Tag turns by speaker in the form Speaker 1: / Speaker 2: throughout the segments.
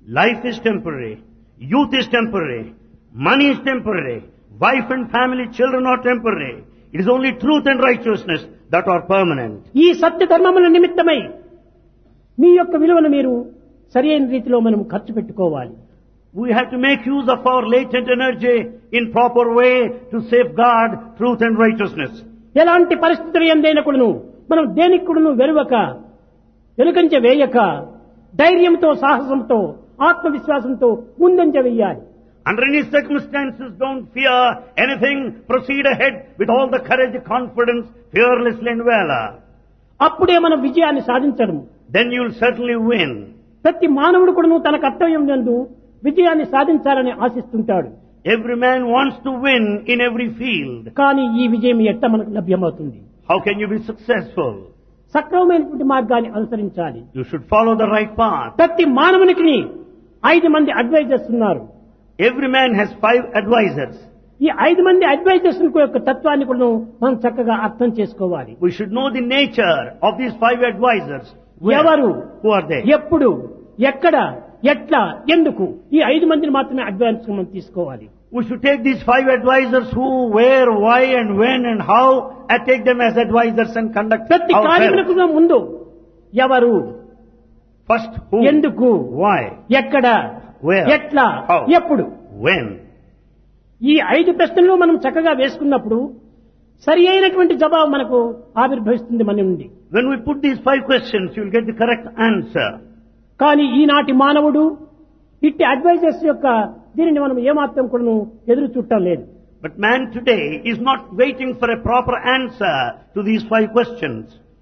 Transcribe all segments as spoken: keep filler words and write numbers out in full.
Speaker 1: Life is temporary. Youth is temporary. Money is temporary. Wife and family, children are temporary. It is only truth and righteousness that are permanent.
Speaker 2: ఈ సత్య ధర్మముల నిమిత్తమై మీ యొక్క విలువను మీరు సరైన రీతిలో మనం ఖర్చు పెట్టుకోవాలి.
Speaker 1: We have to make use of our latent energy in proper way to safeguard truth and righteousness.
Speaker 2: ఎలాంటి పరిస్థితులు ఎందైనా కూడాను మనం దేనికి కూడాను వెలువక వెలుకంచ వేయక ధైర్యంతో సాహసంతో ఆత్మవిశ్వాసంతో ముందంజ వేయాలి.
Speaker 1: Under any circumstances, don't fear anything. Proceed ahead with all the courage, confidence, fearlessly and valor.
Speaker 2: అప్పుడే మనం విజయాన్ని సాధించడం.
Speaker 1: Then you will certainly win.
Speaker 2: ప్రతి మానవుడు కూడాను తన కర్తవ్యం నందు విజయాన్ని సాధించాలని ఆశిస్తుంటాడు.
Speaker 1: Every man wants to win in every field.
Speaker 2: కానీ ఈ విజయం ఎట్ట మనకు లభ్యమవుతుంది?
Speaker 1: How can you be successful?
Speaker 2: సక్రమమైనటువంటి మార్గాన్ని అనుసరించాలి.
Speaker 1: You should follow the right path.
Speaker 2: ప్రతి మానవునికి ఐదు మంది అడ్వైజర్స్ ఉన్నారు.
Speaker 1: Every man has five advisors.
Speaker 2: ఈ ఐదు మంది అడ్వైజర్స్ యొక్క తత్వాన్ని కూడా మనం చక్కగా అర్థం చేసుకోవాలి.
Speaker 1: We should know the nature of these five advisors.
Speaker 2: ఎవరు,
Speaker 1: who are they?
Speaker 2: ఎప్పుడు, ఎక్కడ, ఎట్లా, ఎందుకు, ఈ ఐదు మందిని మాత్రమే అడ్వైజర్స్ మనం తీసుకోవాలి.
Speaker 1: We should take these five advisors who, where, why and when and how, and take them as advisors and conduct
Speaker 2: ప్రతి
Speaker 1: our
Speaker 2: కార్యములకు
Speaker 1: affairs.
Speaker 2: ముందు ఎవరు,
Speaker 1: First who,
Speaker 2: ఎందుకు,
Speaker 1: why,
Speaker 2: ఎక్కడ,
Speaker 1: where,
Speaker 2: ఎట్లా,
Speaker 1: how,
Speaker 2: ఎప్పుడు,
Speaker 1: when.
Speaker 2: ఈ ఐదు ప్రశ్నలు మనం చక్కగా వేసుకున్నప్పుడు సరి అయినటువంటి జవాబు మనకు ఆవిర్భవిస్తుంది మన నుండి.
Speaker 1: When we put these five questions, you will get the correct answer.
Speaker 2: కానీ ఈనాటి మానవుడు ఇట్టి అడ్వైజర్స్ యొక్క దీనిని మనం ఏమాత్రం కూడా ఎదురు చూడటం లేదు.
Speaker 1: But man today is not waiting for a proper answer to these five questions.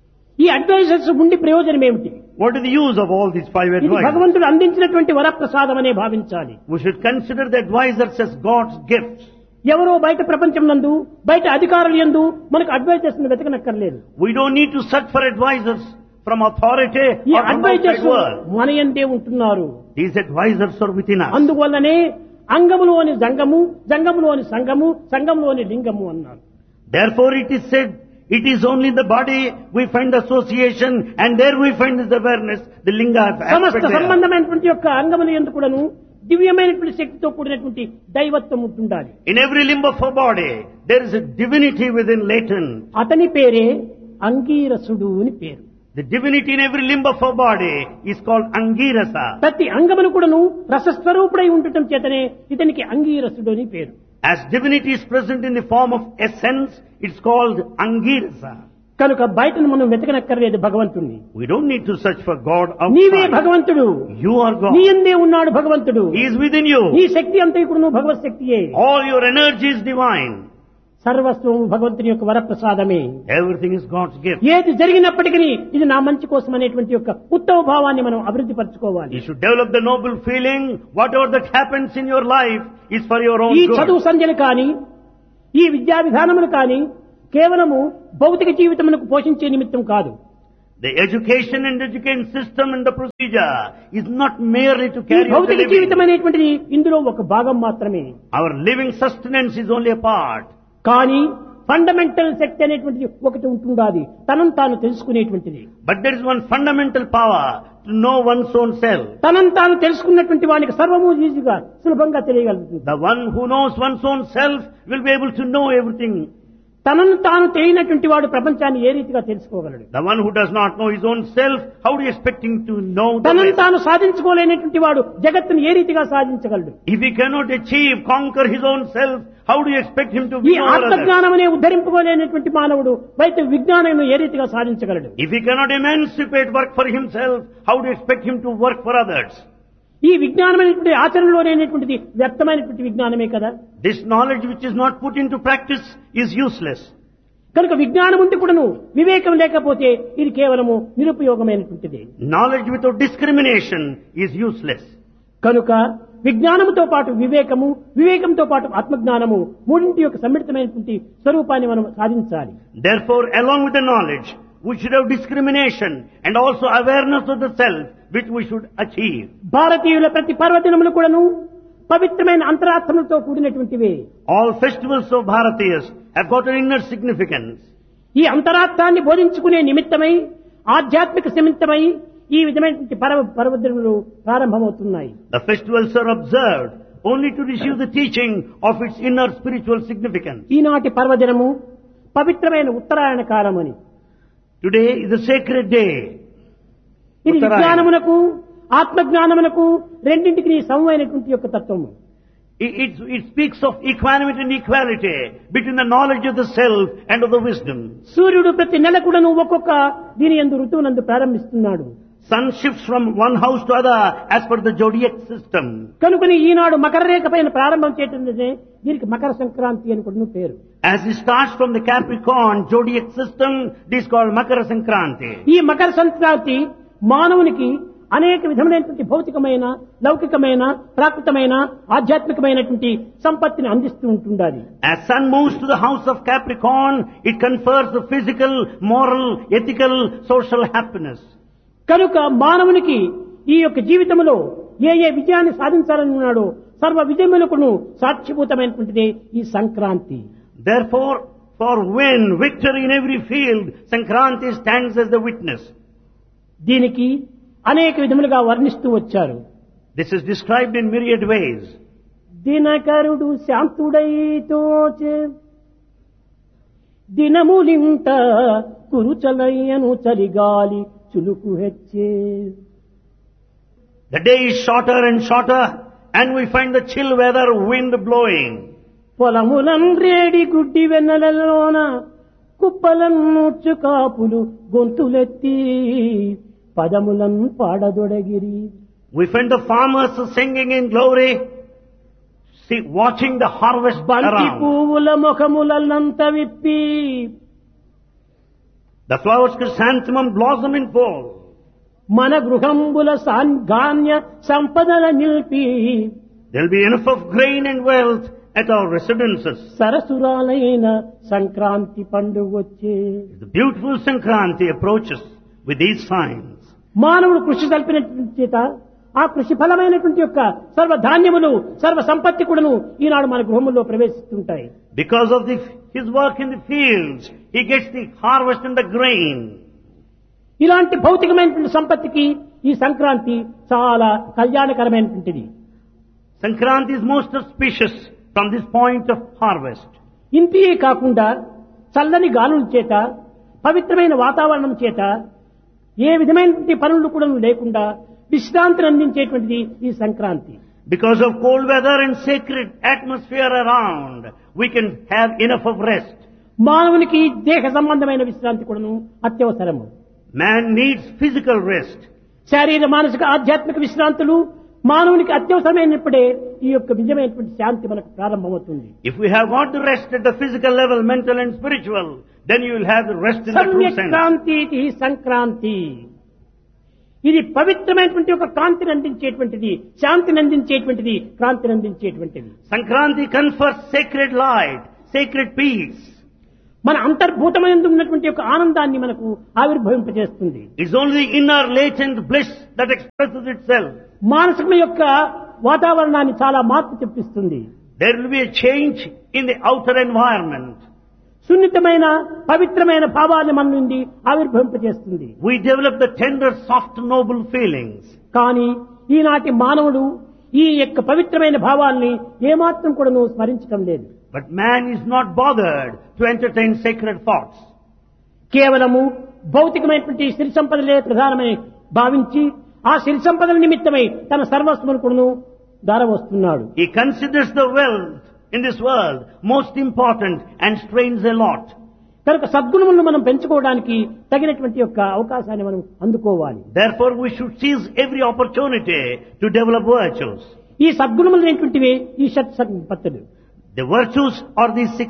Speaker 2: ఈ అడ్వైజర్స్ ఉండి ప్రయోజనం ఏమిటి?
Speaker 1: What is the use of all these five
Speaker 2: ఇది
Speaker 1: advisors?
Speaker 2: భగవంతుడు అందించినటువంటి వరప్రసాదం అనే భావించాలి.
Speaker 1: We should consider the advisors as God's gifts.
Speaker 2: ఎవరో బయట ప్రపంచం నందు బయట అధికారులు యందు మనకు అడ్వైజర్స్ ని వెతకనక్కర్లేదు.
Speaker 1: We don't need to search for advisors from authority
Speaker 2: ఈ
Speaker 1: or from outside
Speaker 2: advisors
Speaker 1: world.
Speaker 2: మన యందే ఉంటున్నారు.
Speaker 1: These advisors are within us.
Speaker 2: అందువల్లనే అంగములోని జంగము, జంగములోని సంగము, సంగములోని లింగము అన్నారు.
Speaker 1: Therefore it is said, it is only in the body we find association and there we find this awareness, the linga aspect
Speaker 2: సమస్త
Speaker 1: there.
Speaker 2: సంబంధమైనటువంటి యొక్క అంగముల యందు కూడాను దివ్యమైనటువంటి శక్తితో కూడినటువంటి దైవత్వం ఉంటుండాలి.
Speaker 1: In every limb of our body, there is a divinity within latent.
Speaker 2: అతని పేరే అంగీరసుడు అని పేరు.
Speaker 1: The divinity in every limb of our body is called Angirasa.
Speaker 2: ప్రతి అంగమును కూడాను రసస్వరూపుడై ఉండటం చేతనే ఇతనికి అంగీరసుడు అని పేరు.
Speaker 1: As divinity is present in the form of essence, it's called Angirasa.
Speaker 2: కనుక బయటను మనం వెతకనక్కర్లేదు భగవంతుణ్ణి.
Speaker 1: We don't need to search for God
Speaker 2: నీవే
Speaker 1: outside.
Speaker 2: భగవంతుడు.
Speaker 1: You are
Speaker 2: నీ
Speaker 1: God.
Speaker 2: యందే ఉన్నాడు భగవంతుడు.
Speaker 1: He is within you.
Speaker 2: నీ శక్తి అంతా ఇప్పుడు నువ్వు భగవత్ శక్తియే.
Speaker 1: All your energy is divine.
Speaker 2: సర్వస్వం భగవంతుని యొక్క వరప్రసాదమే.
Speaker 1: Everything is God's gift.
Speaker 2: ఏది జరిగినప్పటికీ ఇది నా మంచి కోసం అనేటువంటి యొక్క ఉత్తమ భావాన్ని మనం అభివృద్ధి పరచుకోవాలి.
Speaker 1: You should develop the noble feeling, whatever that happens in your life is for your own
Speaker 2: ఈ
Speaker 1: good.
Speaker 2: చదువు సంధ్యలు కానీ ఈ విద్యా విధానములు కానీ కేవలము భౌతిక జీవితమునకు పోషించే నిమిత్తం కాదు.
Speaker 1: The education and education system and the procedure is not merely to
Speaker 2: ఈ
Speaker 1: carry out the
Speaker 2: భౌతిక
Speaker 1: living.
Speaker 2: జీవితం అనేటువంటిది ఇందులో ఒక భాగం మాత్రమే.
Speaker 1: Our living sustenance is only a part.
Speaker 2: కానీ ఫండమెంటల్ శక్తి అనేటువంటిది ఒకటి ఉంటుండాలి, తనను తాను తెలుసుకునేటువంటిది.
Speaker 1: But there is one fundamental power to know one's own self.
Speaker 2: తనను తాను తెలుసుకున్నటువంటి వానికి సర్వము ఈజీగా సులభంగా తెలియగలుగుతుంది.
Speaker 1: The one who knows one's own self will be able to know everything.
Speaker 2: తనను తాను తెలియనటువంటి వాడు ప్రపంచాన్ని ఏ రీతిగా తెలుసుకోగలడు?
Speaker 1: The one who does not know his own self, how do you expect him to know the
Speaker 2: తనను
Speaker 1: rest?
Speaker 2: తాను సాధించుకోలేనటువంటి వాడు జగత్తును ఏ రీతిగా సాధించగలడు?
Speaker 1: If he cannot achieve, conquer his own self, how do you expect him to
Speaker 2: ఈ
Speaker 1: be over others?
Speaker 2: ఆత్మజ్ఞానం అనే ఉద్ధరింపుకోలేనటువంటి మానవుడు బయట విజ్ఞానం ఏ రీతిగా సాధించగలడు?
Speaker 1: If he cannot emancipate work for himself, how do you expect him to work for others?
Speaker 2: ఈ విజ్ఞానం అనేటువంటి ఆచరణలోనేటువంటిది వ్యక్తమైనటువంటి విజ్ఞానమే కదా.
Speaker 1: This knowledge which is not put into practice is useless.
Speaker 2: కనుక విజ్ఞానం ఉండి కూడాను వివేకం లేకపోతే ఇది కేవలము నిరుపయోగమైనటువంటిది.
Speaker 1: Knowledge without discrimination is useless.
Speaker 2: కనుక విజ్ఞానముతో పాటు వివేకము, వివేకంతో పాటు ఆత్మజ్ఞానము మూడింటి యొక్క సమ్మిళితమైనటువంటి స్వరూపాన్ని మనం సాధించాలి.
Speaker 1: Therefore, along with the knowledge, we should have discrimination and also awareness of the self, which we should achieve.
Speaker 2: భారతీయుల ప్రతి పర్వదినములు కూడాను పవిత్రమైన అంతరార్థములతో కూడినటువంటివే.
Speaker 1: All festivals of Bharatiyas have got an inner significance.
Speaker 2: ఈ అంతరార్థాన్ని బోధించుకునే నిమిత్తమై, ఆధ్యాత్మిక నిమిత్తమై ఈ విధమైనటువంటి పర్వ పర్వదినములు ప్రారంభమవుతున్నాయి.
Speaker 1: The festivals are observed only to receive the teaching of its inner spiritual significance.
Speaker 2: ఈనాటి పర్వదినము పవిత్రమైన ఉత్తరాయణ కాలమని.
Speaker 1: Today is a sacred day.
Speaker 2: ఇది
Speaker 1: ఉత్తరాయణ.
Speaker 2: విజ్ఞానమునకు ఆత్మజ్ఞానమునకు రెండింటికి సమమైనటువంటి యొక్క తత్వము.
Speaker 1: It, it, it speaks of equanimity and equality between the knowledge of the self and of the wisdom.
Speaker 2: సూర్యుడు ప్రతి నెల కూడాను ఒక్కొక్క దీని యందు ఋతువునందు ప్రారంభిస్తున్నాడు.
Speaker 1: Sun shifts from one house to other as per the zodiac system.
Speaker 2: కనుకని ఈనాడు మకర రేఖ పైన ప్రారంభం చేయటంటే దీనికి మకర సంక్రాంతి అని కూడా పేరు.
Speaker 1: As it starts from the Capricorn zodiac system, this is called Makara Sankranti.
Speaker 2: ఈ మకర సంక్రాంతి మానవునికి అనేక విధమైనటువంటి భౌతికమైన లౌకికమైన ప్రాకృతమైన ఆధ్యాత్మికమైనటువంటి సంపత్తిని అందిస్తూ ఉంటుండాలి.
Speaker 1: As sun moves to the house of Capricorn, it confers the physical, moral, ethical, social happiness.
Speaker 2: కనుక మానవునికి ఈ యొక్క జీవితంలో ఏ ఏ విజయాన్ని సాధించాలని ఉన్నాడో సర్వ విజయములకును సాక్షిభూతమైనటువంటిదే ఈ Sankranti.
Speaker 1: Therefore, for win, victory in every field, Sankranti stands as the witness.
Speaker 2: దీనికి అనేక విధములుగా వర్ణిస్తూ వచ్చారు.
Speaker 1: This is described in myriad ways.
Speaker 2: దినకరుడు శాంతుడైతోచే దినములింట కురుచలయ్యను Chaligali చులుకు హెచ్చే.
Speaker 1: The day is shorter and shorter, and we find the chill weather wind blowing.
Speaker 2: పొలములన్ రేడి గుడ్డి వెన్నెలలోన కుప్పలన్నుచ్చు కాపులు గొంతులెత్తి పదములన్ పాడదొడగిరి.
Speaker 1: We find the farmers singing in glory, see, watching the harvest
Speaker 2: బంతి
Speaker 1: around.
Speaker 2: పువ్వుల ముఖములంత విప్పి
Speaker 1: The flowers chrysanthemum blossom in full.
Speaker 2: మన గృహంబుల సాన్గాన్య సంపదల నిలిపి
Speaker 1: There will be enough of grain and wealth at our residences.
Speaker 2: సరసురాలైన Sankranti పండుగ వచ్చే.
Speaker 1: The beautiful Sankranti approaches with these signs.
Speaker 2: మానవుడు కృషి కలిపినటువంటి చేత ఆ కృషి ఫలమైనటువంటి యొక్క సర్వ ధాన్యములు సర్వ సంపత్తి కూడాను ఈనాడు మన గృహముల్లో ప్రవేశిస్తుంటాయి.
Speaker 1: Because of the, his work in the fields, he gets the harvest and the grain.
Speaker 2: ఇలాంటి భౌతికమైనటువంటి సంపత్తికి ఈ సంక్రాంతి చాలా కళ్యాణకరమైనటువంటిది.
Speaker 1: Sankranti is most auspicious from this point of harvest.
Speaker 2: ఇంతియే కాకుండా చల్లని గాలుల చేత పవిత్రమైన వాతావరణం చేత ఏ విధమైనటువంటి పనులు కూడా లేకుండా విశ్రాంతిని అందించేటువంటిది ఈ Sankranti.
Speaker 1: Because of cold weather and sacred atmosphere around, we can have enough of rest.
Speaker 2: మానవునికి దేహ సంబంధమైన విశ్రాంతి కూడాను అత్యవసరము.
Speaker 1: Man needs physical rest.
Speaker 2: శారీర మానసిక ఆధ్యాత్మిక విశ్రాంతులు మానవునికి అత్యవసరమైనప్పుడే ఈ యొక్క నిజమైనటువంటి శాంతి మనకు ప్రారంభమవుతుంది.
Speaker 1: If we have got the rest at the physical level, mental and spiritual, then you will have the rest in the true sense.
Speaker 2: Sankranti Sankranti ఇది పవిత్రమైనటువంటి ఒక కాంతిని అందించేటువంటిది, శాంతిని అందించేటువంటిది, క్రాంతిని అందించేటువంటిది.
Speaker 1: Sankranti confers sacred light, sacred peace.
Speaker 2: మన అంతర్భూతమైన ఉన్నటువంటి ఒక ఆనందాన్ని మనకు ఆవిర్భవింపజేస్తుంది.
Speaker 1: It's only the inner latent bliss that expresses itself.
Speaker 2: మానసిక యొక్క వాతావరణాన్ని చాలా మార్పు తెప్పిస్తుంది.
Speaker 1: There will be a change in the outer environment.
Speaker 2: సున్నితమైన పవిత్రమైన భావాన్ని మన నుండి ఆవిర్భవింపజేస్తుంది.
Speaker 1: We develop the tender, soft, noble feelings.
Speaker 2: కానీ ఈనాటి మానవుడు ఈ యొక్క పవిత్రమైన భావాల్ని ఏమాత్రం కూడా స్మరించడం లేదు.
Speaker 1: But man is not bothered to entertain sacred thoughts.
Speaker 2: కేవలము భౌతికమైనటువంటి సిరి సంపదలే ప్రధానమై భావించి ఆ సిరి సంపదల నిమిత్తమై తన సర్వస్వమును కూడాను దారవస్తున్నాడు.
Speaker 1: He considers the wealth in this world most important and strains a lot.
Speaker 2: కనుక సద్గుణములను మనం పెంచుకోవడానికి తగినటువంటి యొక్క అవకాశాన్ని మనం అందుకోవాలి.
Speaker 1: Therefore we should seize every opportunity to develop virtues.
Speaker 2: ఈ సద్గుణములు ఏంటంటివి? ఈ shut సంపత్తులు.
Speaker 1: The virtues are these six